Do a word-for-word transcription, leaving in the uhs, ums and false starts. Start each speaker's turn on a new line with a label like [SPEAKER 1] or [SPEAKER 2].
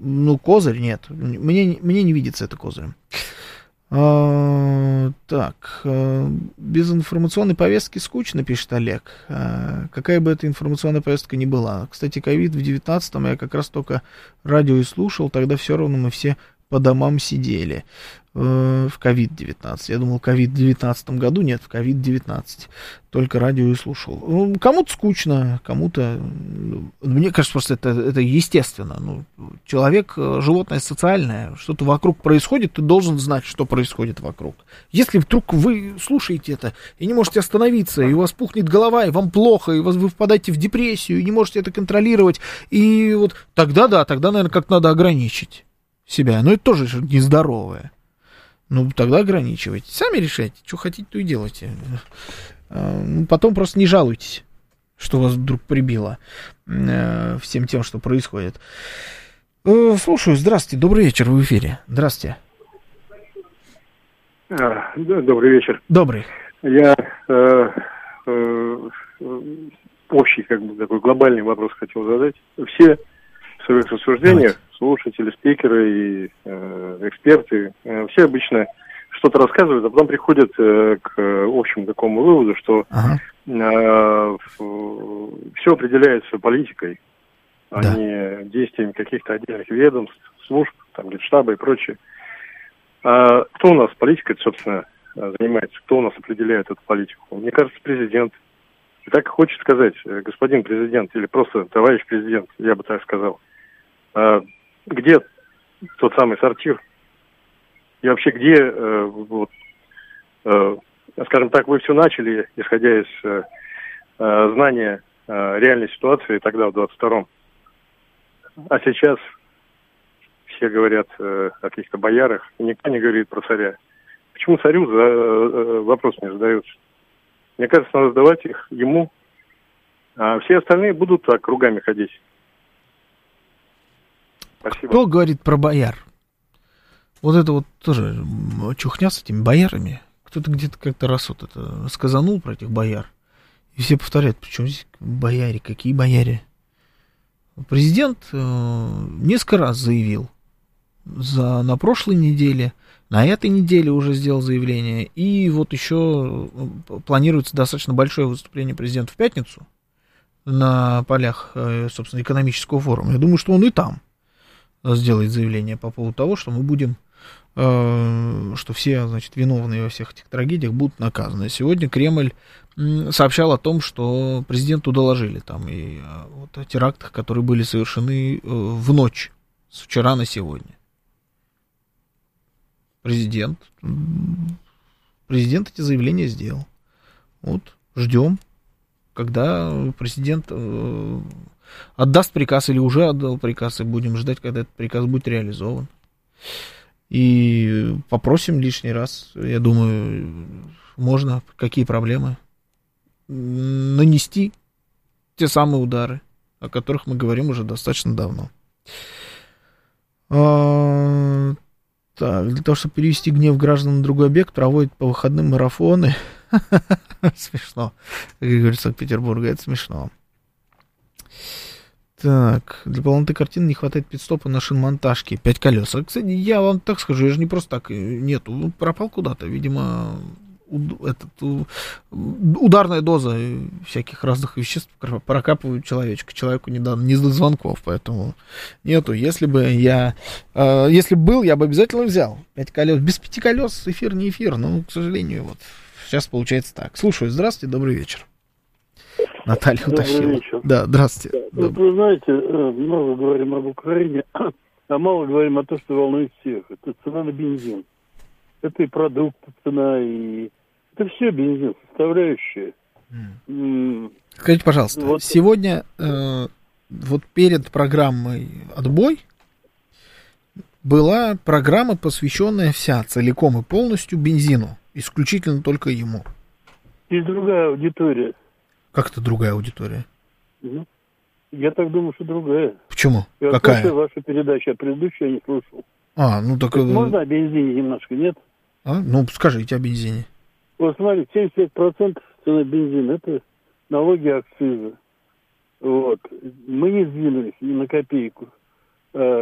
[SPEAKER 1] ну, козырь нет. Мне, мне не видится это козырем. А, так, а, без информационной повестки скучно, пишет Олег. А, какая бы эта информационная повестка ни была. Кстати, ковид в девятнадцатом я как раз только радио и слушал, тогда все равно мы все по домам сидели. В ковид девятнадцать. Я думал, ковид в девятнадцатом году. Нет, в ковид девятнадцать. Только радио и слушал. Ну, кому-то скучно, кому-то... Мне кажется, просто это, это естественно. Ну, человек, животное социальное. Что-то вокруг происходит, ты должен знать, что происходит вокруг. Если вдруг вы слушаете это и не можете остановиться, и у вас пухнет голова, и вам плохо, и вы впадаете в депрессию, и не можете это контролировать, и вот тогда, да, тогда, наверное, как-то надо ограничить себя. Но это тоже нездоровое. Ну, тогда ограничивайте. Сами решайте, что хотите, то и делайте. Потом просто не жалуйтесь, что вас вдруг прибило всем тем, что происходит. Слушаю, здравствуйте, добрый вечер, вы в эфире. Здравствуйте.
[SPEAKER 2] А, добрый вечер.
[SPEAKER 1] Добрый.
[SPEAKER 2] Я э, э, общий, как бы, такой глобальный вопрос хотел задать. Все в своих рассуждениях, Давайте. слушатели, спикеры и э, эксперты, э, все обычно что-то рассказывают, а потом приходят э, к общему такому выводу, что ага. э, все определяется политикой, а да. не действиями каких-то отдельных ведомств, служб, там, Генштаба и прочее. А кто у нас политикой, собственно, занимается? Кто у нас определяет эту политику? Мне кажется, президент. И так хочет сказать, господин президент, или просто товарищ президент, я бы так сказал. А где тот самый сортир? И вообще где, э, вот, э, скажем так, вы все начали, исходя из э, знания э, реальной ситуации тогда, в двадцать втором. А сейчас все говорят э, о каких-то боярах, и никто не говорит про царя. Почему царю за, э, вопрос не задается? Мне кажется, надо задавать их ему, а все остальные будут так кругами ходить. Спасибо.
[SPEAKER 1] Кто говорит про бояр? Вот это вот тоже чухня с этими боярами. Кто-то где-то как-то раз вот это сказанул про этих бояр. И все повторяют, причем здесь бояре, какие бояре? Президент э, несколько раз заявил за, на прошлой неделе, на этой неделе уже сделал заявление. И вот еще планируется достаточно большое выступление президента в пятницу на полях, э, собственно, экономического форума. Я думаю, что он и там сделает заявление по поводу того, что мы будем, э, что все, значит, виновные во всех этих трагедиях будут наказаны. Сегодня Кремль сообщал о том, что президенту доложили там и вот о терактах, которые были совершены в ночь с вчера на сегодня. Президент, президент эти заявления сделал. Вот, ждем, когда президент э, отдаст приказ или уже отдал приказ, и будем ждать, когда этот приказ будет реализован. И попросим лишний раз, я думаю, можно, какие проблемы, нанести те самые удары, о которых мы говорим уже достаточно давно. А, так, для того, чтобы перевести гнев граждан на другой объект, проводят по выходным марафоны. Смешно. Как говорится, Санкт-Петербурга, это смешно. Так, для полноты картины не хватает пит-стопа на шинмонтажке. Пять колес. А, кстати, я вам так скажу, я же не просто так нету. Пропал куда-то, видимо, этот, ударная доза всяких разных веществ прокапывают человечка. Человеку не до, не до звонков, поэтому нету. Если бы я, э, если бы был, я бы обязательно взял пять колес. Без пяти колес эфир не эфир, но, к сожалению, вот сейчас получается так. Слушаю, здравствуйте, добрый вечер. Наталья утащила. Да, здравствуйте.
[SPEAKER 3] Да, вот вы знаете, много говорим об Украине, а мало говорим о том, что волнует всех. Это цена на бензин. Это и продукты, цена, и... Это все бензин, составляющая.
[SPEAKER 1] Mm. Скажите, пожалуйста, вот. Сегодня, э, вот перед программой «Отбой» была программа, посвященная вся целиком и полностью бензину. Исключительно только ему.
[SPEAKER 3] И другая аудитория.
[SPEAKER 1] Как это другая аудитория?
[SPEAKER 3] Ну, я так думаю, что другая.
[SPEAKER 1] Почему?
[SPEAKER 3] Я
[SPEAKER 1] Какая?
[SPEAKER 3] слушаю вашу передачу, а предыдущую я не слушал.
[SPEAKER 1] А, ну так... так
[SPEAKER 3] можно о бензине немножко, нет?
[SPEAKER 1] А? Ну, скажите о бензине.
[SPEAKER 3] Вот смотрите, семьдесят пять процентов цены бензина — это налоги, акцизы. Вот. Мы не сдвинулись ни на копейку.